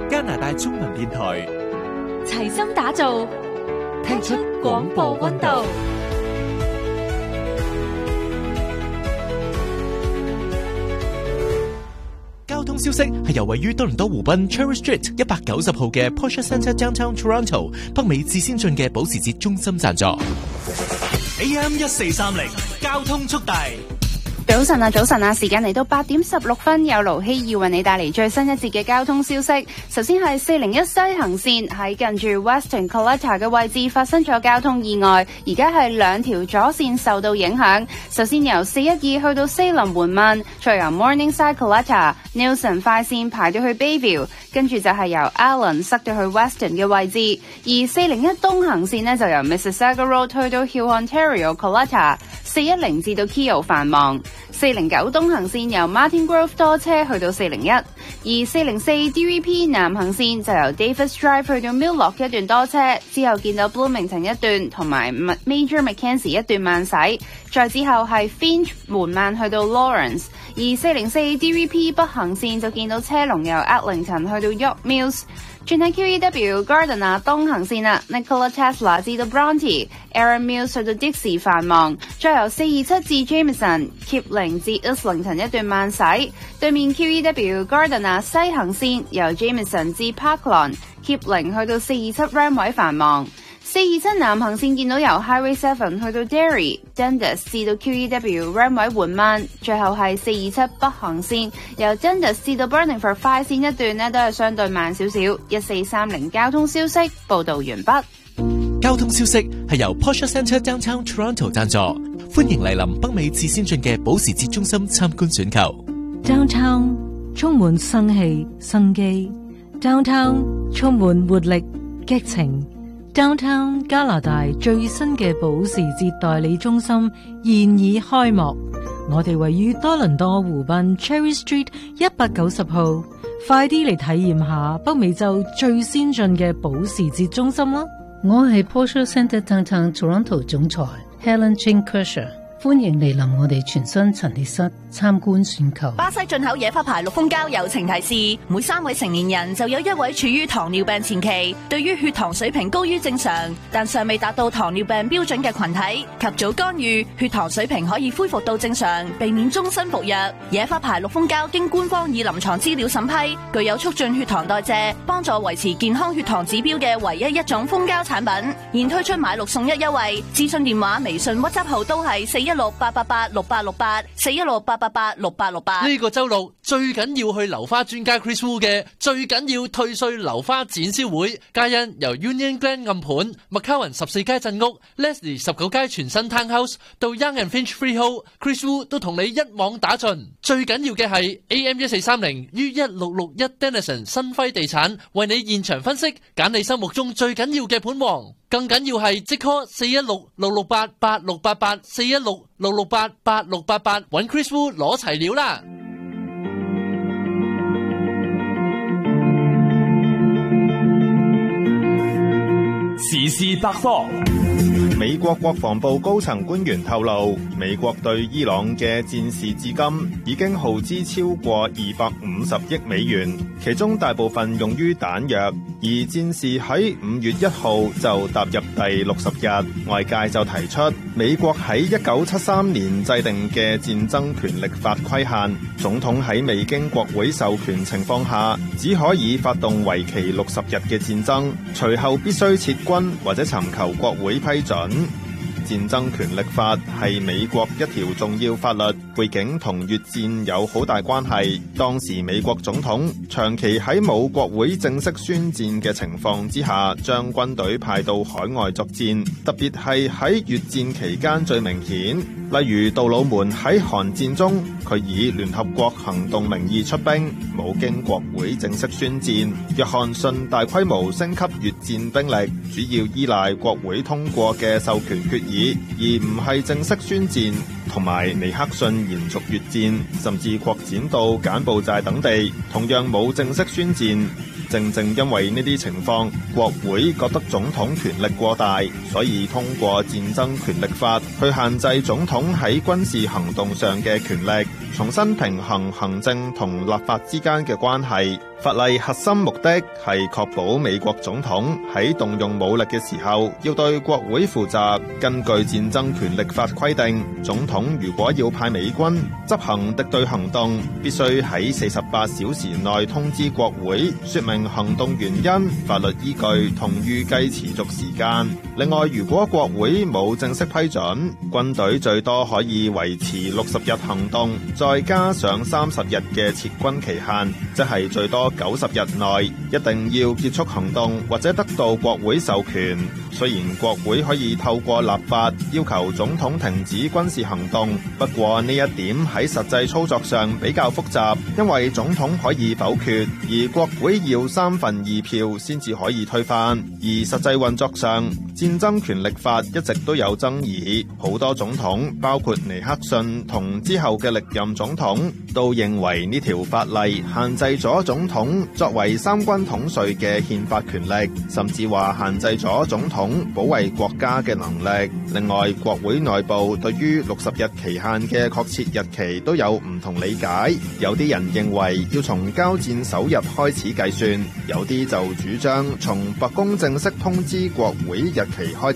加拿大中文電台， 齊心打造，聽出廣播溫度。 交通消息係由位於多倫多湖濱 Cherry Street 190號嘅 Porsche Centre Downtown Toronto 北美至先進嘅保時捷中心贊助。 AM 1430交通速遞。 早晨啊，時間嚟到8點16分，有盧希要為你帶嚟最新一節嘅交通消息。首先係401西行線喺近住 Weston Coletta 嘅位置發生咗交通意外，而家係兩條左線受到影響。首先由412去到西林緩慢，再由 Morningside Coletta、Nelson 快線排到去 Bayview， 跟住就係由 Allen 塞到去 Weston 嘅位置。而401東行線呢，就由 Mississauga Road 去到 Hill Ontario Coletta，410至到 Keele 繁忙。409東行線由 Martin Grove 多車去到401，而404 DVP 南行線就由 Davis Drive 去到 Milllock 一段多車，之後見到 Bloomington 一段同埋 Major Mackenzie 一段慢駛，再之後係 Finch 緩慢去到 Lawrence， 而404 DVP 北行線就見到車龍由 Eglinton 去到 York Mills。轉喺 QEW Gardiner 東行線啦 ，Nikola Tesla 至到 Bronte、Aaron Mills 去到 Dixie 繁忙，再由427至 Jameson、Kipling 至 Islington 一段慢駛。對面 QEW Gardiner 西行線由 Jameson 至 Parkland、Kipling 去到427 Ramway 繁忙。427南行線見到由 Highway 7去到 Derry、Dundas 至到 QEW Ramway 緩慢，最後係427北行線由 Dundas 至到 Burningford 快線一段呢都係相對慢少少。1430交通消息報道完畢。 交通消息係由 Porsche Centre Downtown Toronto 贊助，歡迎嚟臨北美至先進嘅保時捷中心參觀選購。 Downtown 充滿生氣生機 ，Downtown 充滿活力激情。Downtown 加拿大最新嘅保時捷代理中心現已開幕，我哋位於多倫多湖濱 Cherry Street 190號，快啲嚟體驗下北美洲最先進嘅保時捷中心啦！ 我係 Porsche Centre Downtown Toronto 總裁 Helen Jane Kersher， 歡迎嚟臨我哋全新陳列室參觀選購。 巴西進口野花牌綠蜂膠友情提示：每3位成年人就有1位處於糖尿病前期，對於血糖水平高於正常但尚未達到糖尿病標準嘅群體，及早干預，血糖水平可以恢復到正常，避免終身服藥。野花牌綠蜂膠經官方以臨床資料審批，具有促進血糖代謝、幫助維持健康血糖指標嘅唯一一種蜂膠產品。現推出買6送1優惠，諮詢電話、微信、WhatsApp 號都係416-888-6868 416-888-6868。 呢個周六最緊要去流花專家 Chris Wu 嘅最緊要退稅流花展銷會，皆因由 Union Glen 暗盤、McCowan 14街鎮屋、Leslie 19街全新 Townhouse 到 Young and Finch Freehold，Chris Wu 都同你一網打盡。最緊要嘅係 AM 1430於1661 Denison 新輝地產為你現場分析，揀你心目中最緊要嘅盤王。更緊要係即 call 416-668-8688 416-668-8688揾 Chris Wu 攞齊料啦。 時事百科。 美國國防部高層官員透露，美國對伊朗嘅戰事至今已經耗資超過250億美元，其中大部分用於彈藥，而戰事喺5月1號就踏入第60日。外界就提出，美國喺1973年制定嘅戰爭權力法規限，總統喺未經國會授權情況下，只可以發動為期60日嘅戰爭，隨後必須撤軍或者尋求國會批准。戰爭權力法係美國一條重要法律，背景同越戰有好大關係。當時美國總統長期喺冇國會正式宣戰嘅情況之下，將軍隊派到海外作戰，特別係喺越戰期間最明顯。例如杜魯門喺韓戰中，佢以聯合國行動名義出兵，冇經國會正式宣戰。約翰遜大規模升級越戰兵力，主要依賴國會通過嘅授權決議，而唔係正式宣戰。 同埋尼克遜延續越戰，甚至擴展到柬埔寨等地，同樣冇正式宣戰。正正因為呢啲情況，國會覺得總統權力過大，所以通過戰爭權力法去限制總統喺軍事行動上嘅權力，重新平衡行政同立法之間嘅關係。法例核心目的係確保美國總統喺動用武力嘅時候要對國會負責。根據戰爭權力法規定，總統如果要派美軍執行敵對行動，必須喺48小時內通知國會，說明行動原因、法律依據同預計持續時間。另外，如果國會冇正式批准，軍隊最多可以維持60日行動，再加上30日嘅撤軍期限，即係最多90日內一定要結束行動或者得到國會授權。雖然國會可以透過立法要求總統停止軍事行動，不過呢一點喺實際操作上比較複雜，因為總統可以否決，而國會要2/3票先至可以推翻。而實際運作上，戰爭權力法一直都有爭議，好多總統包括尼克遜同之後嘅歷任總統都認為呢條法例限制咗總統作為三軍統帥嘅憲法權力，甚至話限制咗總統保衛國家嘅能力。另外，國會內部對於60日期限嘅確切日期都有唔同理解，有啲人認為要從交戰首日開始計算，有啲就主張從白宮正式通知國會日期開始